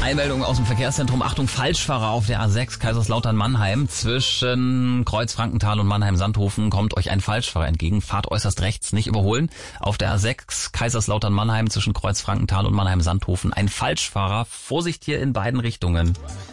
Einmeldung aus dem Verkehrszentrum. Achtung, Falschfahrer auf der A6 Kaiserslautern-Mannheim. Zwischen Kreuz-Frankenthal und Mannheim-Sandhofen kommt euch ein Falschfahrer entgegen. Fahrt äußerst rechts, nicht überholen. Auf der A6 Kaiserslautern-Mannheim zwischen Kreuz-Frankenthal und Mannheim-Sandhofen ein Falschfahrer. Vorsicht hier in beiden Richtungen.